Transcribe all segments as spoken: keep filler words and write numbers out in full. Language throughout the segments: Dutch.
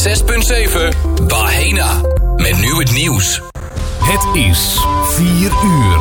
zes punt zeven Bahena. Met nu het nieuws. Het is vier uur.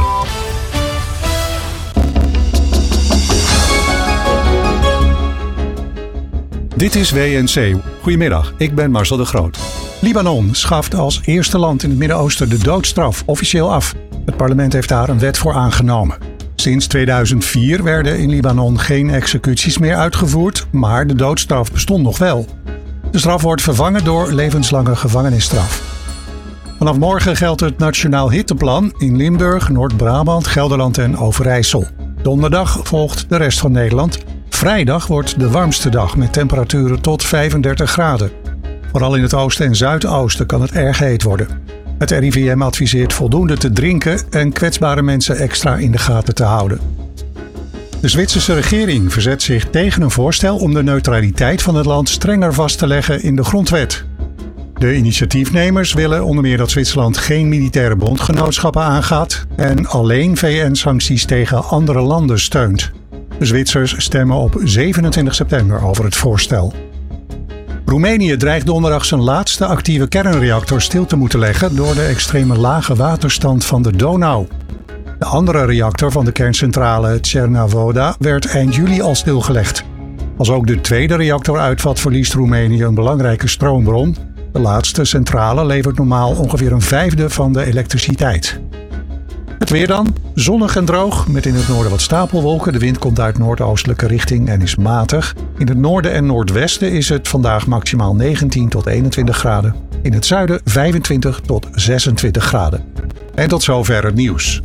Dit is W N C. Goedemiddag, ik ben Marcel de Groot. Libanon schaft als eerste land in het Midden-Oosten de doodstraf officieel af. Het parlement heeft daar een wet voor aangenomen. Sinds tweeduizend vier werden in Libanon geen executies meer uitgevoerd, maar de doodstraf bestond nog wel. De straf wordt vervangen door levenslange gevangenisstraf. Vanaf morgen geldt het Nationaal Hitteplan in Limburg, Noord-Brabant, Gelderland en Overijssel. Donderdag volgt de rest van Nederland. Vrijdag wordt de warmste dag met temperaturen tot vijfendertig graden. Vooral in het oosten en zuidoosten kan het erg heet worden. Het R I V M adviseert voldoende te drinken en kwetsbare mensen extra in de gaten te houden. De Zwitserse regering verzet zich tegen een voorstel om de neutraliteit van het land strenger vast te leggen in de grondwet. De initiatiefnemers willen onder meer dat Zwitserland geen militaire bondgenootschappen aangaat en alleen V N-sancties tegen andere landen steunt. De Zwitsers stemmen op zevenentwintig september over het voorstel. Roemenië dreigt donderdag zijn laatste actieve kernreactor stil te moeten leggen door de extreme lage waterstand van de Donau. De andere reactor van de kerncentrale Cernavoda werd eind juli al stilgelegd. Als ook de tweede reactor uitvalt, verliest Roemenië een belangrijke stroombron. De laatste centrale levert normaal ongeveer een vijfde van de elektriciteit. Het weer dan. Zonnig en droog, met in het noorden wat stapelwolken. De wind komt uit noordoostelijke richting en is matig. In het noorden en noordwesten is het vandaag maximaal negentien tot eenentwintig graden. In het zuiden vijfentwintig tot zesentwintig graden. En tot zover het nieuws.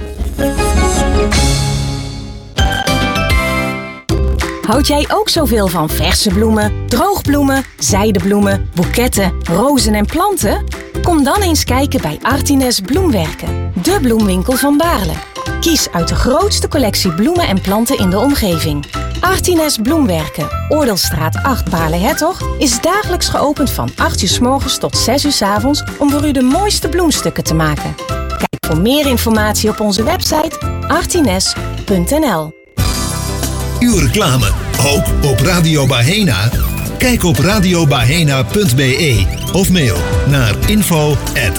Houd jij ook zoveel van verse bloemen, droogbloemen, zijdebloemen, boeketten, rozen en planten? Kom dan eens kijken bij Artines Bloemwerken, de bloemwinkel van Baarle. Kies uit de grootste collectie bloemen en planten in de omgeving. Artines Bloemwerken, Oordelstraat acht Baarle-Hertog, is dagelijks geopend van acht uur 's morgens tot zes uur 's avonds om voor u de mooiste bloemstukken te maken. Kijk voor meer informatie op onze website artines punt n l. Uw reclame, ook op Radio Bahena? Kijk op radio bahena punt b e of mail naar info at